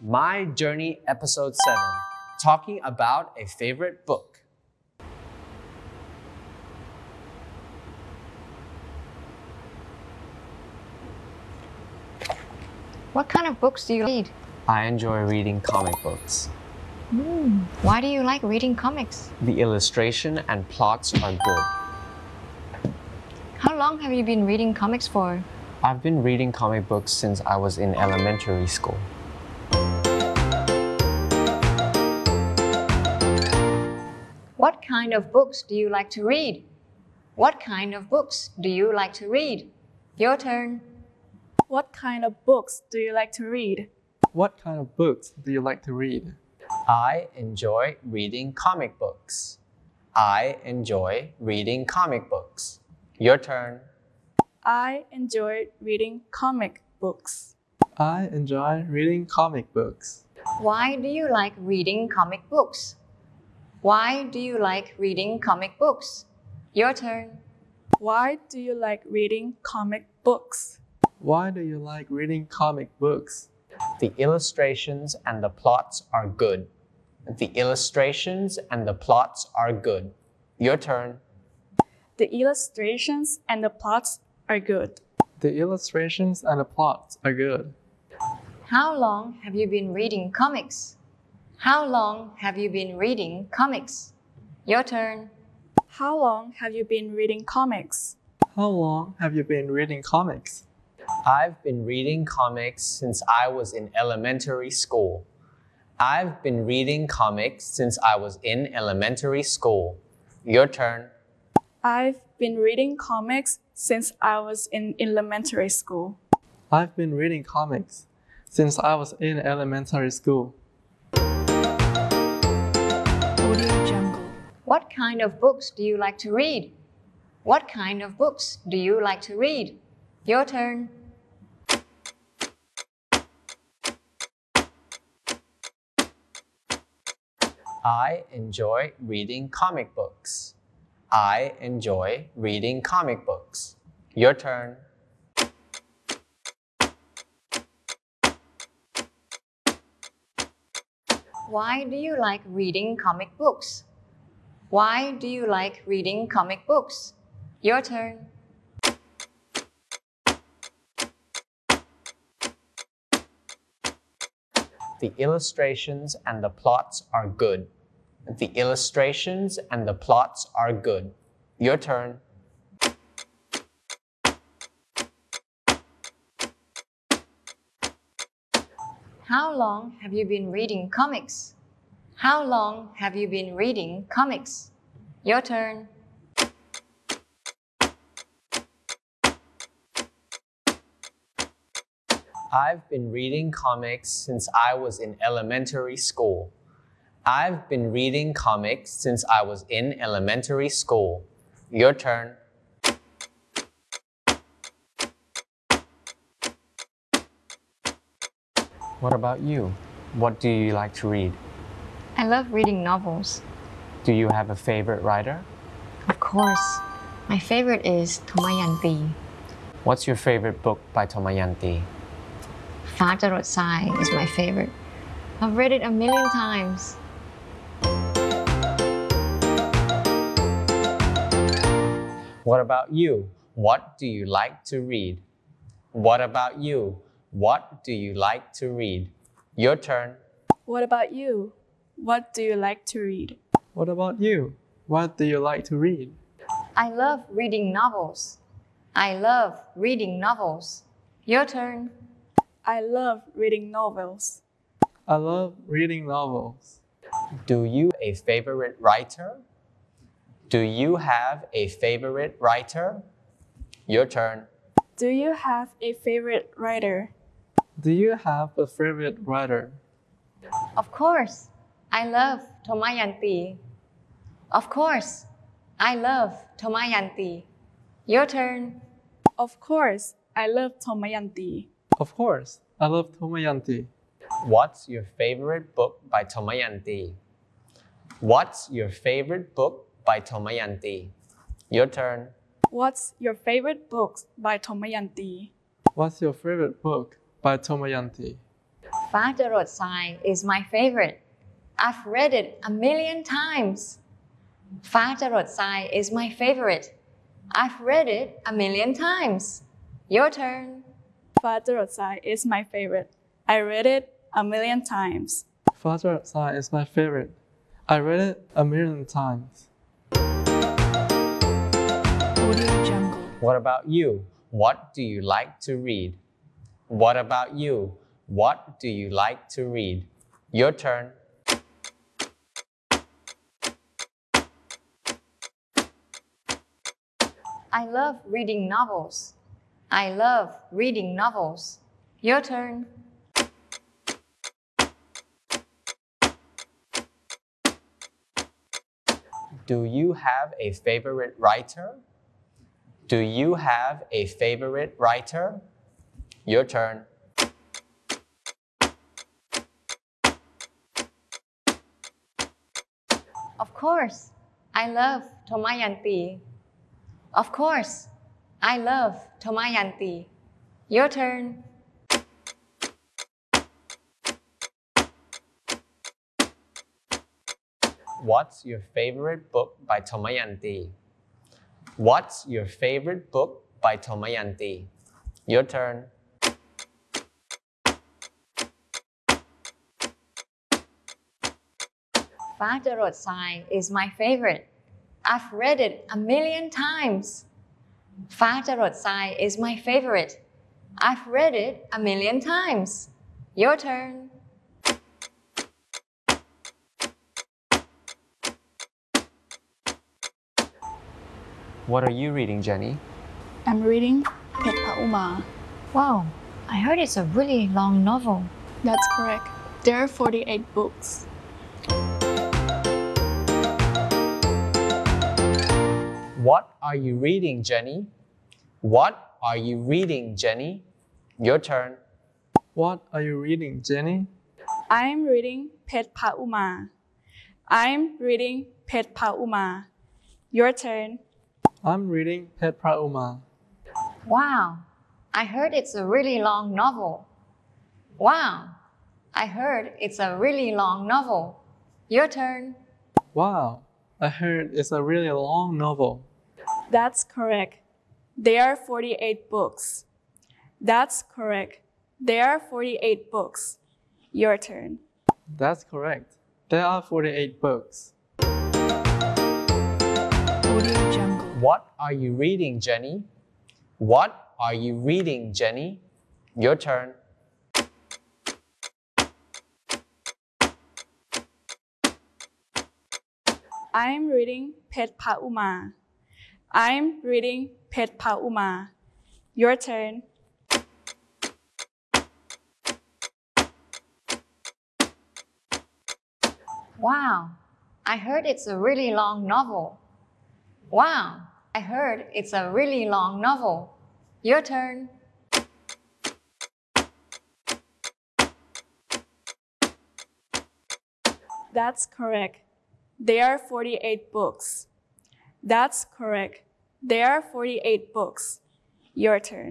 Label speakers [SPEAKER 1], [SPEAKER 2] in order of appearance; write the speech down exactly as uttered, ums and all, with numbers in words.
[SPEAKER 1] My Journey Episode seven, talking about a favorite book.
[SPEAKER 2] What kind of books do you read?
[SPEAKER 1] I enjoy reading comic books.
[SPEAKER 2] Mm. Why do you like reading comics?
[SPEAKER 1] The illustration and plots are good.
[SPEAKER 2] How long have you been reading comics for?
[SPEAKER 1] I've been reading comic books since I was in elementary school.
[SPEAKER 2] What kind of books do you like to read? What kind of books do you like to read? Your turn.
[SPEAKER 3] What kind of books do you like to read?
[SPEAKER 4] What kind of books do you like to read?
[SPEAKER 1] I enjoy reading comic books. I enjoy reading comic books. Your turn.
[SPEAKER 3] I enjoy reading comic books.
[SPEAKER 4] I enjoy reading comic books.
[SPEAKER 2] Why do you like reading comic books? Why do you like reading comic books? Your turn.
[SPEAKER 3] Why do you like reading comic books?
[SPEAKER 4] Why do you like reading comic books?
[SPEAKER 1] The illustrations and the plots are good. The illustrations and the plots are good. Your turn.
[SPEAKER 3] The illustrations and the plots are good.
[SPEAKER 4] The illustrations and the plots are good.
[SPEAKER 2] How long have you been reading comics? How long have you been reading comics? Your turn.
[SPEAKER 3] How long have you been reading comics?
[SPEAKER 4] How long have you been reading comics?
[SPEAKER 1] I've been reading comics since I was in elementary school. I've been reading comics since I was in elementary school. Your turn.
[SPEAKER 3] I've been reading comics since I was in elementary school.
[SPEAKER 4] I've been reading comics since I was in elementary school.
[SPEAKER 3] Audio Jungle.
[SPEAKER 2] What kind of books do you like to read? What kind of books do you like to read? Your turn.
[SPEAKER 1] I enjoy reading comic books. I enjoy reading comic books. Your turn.
[SPEAKER 2] Why do you like reading comic books? Why do you like reading comic books? Your turn.
[SPEAKER 1] The illustrations and the plots are good. The illustrations and the plots are good. Your turn.
[SPEAKER 2] How long have you been reading comics? How long have you been reading comics? Your turn.
[SPEAKER 1] I've been reading comics since I was in elementary school. I've been reading comics since I was in elementary school. Your turn. What about you? What do you like to read?
[SPEAKER 2] I love reading novels.
[SPEAKER 1] Do you have a favorite writer?
[SPEAKER 2] Of course. My favorite is Thomayanti.
[SPEAKER 1] What's your favorite book by Thomayanti?
[SPEAKER 2] ฟ้าจรดทราย is my favorite. I've read it a million times.
[SPEAKER 1] What about you? What do you like to read? What about you? What do you like to read? Your turn.
[SPEAKER 3] What about you? What do you like to read?
[SPEAKER 4] What about you? What do you like to read?
[SPEAKER 2] I love reading novels. I love reading novels. Your turn.
[SPEAKER 3] I love reading novels.
[SPEAKER 4] I love reading novels.
[SPEAKER 1] Do you have a favorite writer? Do you have a favorite writer? Your turn.
[SPEAKER 3] Do you have a favorite writer?
[SPEAKER 4] Do you have a favorite writer?
[SPEAKER 2] Of course. I love Thomayanti. Of course. I love Thomayanti. Your turn.
[SPEAKER 3] Of course, I love Thomayanti.
[SPEAKER 4] Of course, I love Thomayanti.
[SPEAKER 1] What's your favorite book by Thomayanti? What's your favorite book by Thomayanti? Your turn.
[SPEAKER 3] What's your favorite book by Thomayanti?
[SPEAKER 4] What's your favorite book by Thomayanti?
[SPEAKER 2] ฟ้าจรดทราย is my favorite. I've read it a million times. ฟ้าจรดทราย is my favorite. I've read it a million times. Your turn.
[SPEAKER 3] ฟ้าจรดทราย is my favorite. I read it a million times.
[SPEAKER 4] Father Sign is my favorite. I read it a million times.
[SPEAKER 3] Audio Jungle.
[SPEAKER 1] What about you? What do you like to read? What about you? What do you like to read? Your turn.
[SPEAKER 2] I love reading novels. I love reading novels. Your turn.
[SPEAKER 1] Do you have a favorite writer? Do you have a favorite writer? Your turn.
[SPEAKER 2] Of course, I love Tomayanti. Of course, I love Tomayanti. Your turn.
[SPEAKER 1] What's your favorite book by Tomayanti? What's your favorite book by Tomayanti? Your turn.
[SPEAKER 2] ฟ้าจรดทราย is my favorite. I've read it a million times. ฟ้าจรดทราย is my favorite. I've read it a million times. Your turn.
[SPEAKER 1] What are you reading, Jenny?
[SPEAKER 3] I'm reading เพชรพระอุมา
[SPEAKER 2] Wow, I heard it's a really long novel.
[SPEAKER 3] That's correct. There are forty-eight books.
[SPEAKER 1] What are you reading, Jenny? What are you reading, Jenny? Your turn.
[SPEAKER 4] What are you reading, Jenny?
[SPEAKER 3] I'm reading เพชรพระอุมา I'm reading เพชรพระอุมา Your turn.
[SPEAKER 4] I'm reading Pet Pra Uma.
[SPEAKER 2] Wow, I heard it's a really long novel. Wow, I heard it's a really long novel. Your turn.
[SPEAKER 4] Wow, I heard it's a really long novel.
[SPEAKER 3] That's correct. There are forty-eight books. That's correct. There are forty-eight books. Your turn.
[SPEAKER 4] That's correct. There are forty-eight books.
[SPEAKER 3] Audio Jungle.
[SPEAKER 1] What are you reading, Jenny? What are you reading, Jenny? Your turn.
[SPEAKER 3] I'm reading เพชรพระอุมา I'm reading เพชรพระอุมา Your turn.
[SPEAKER 2] Wow, I heard it's a really long novel. Wow, I heard it's a really long novel. Your turn.
[SPEAKER 3] That's correct. There are forty-eight books. That's correct. There are forty-eight books. Your turn.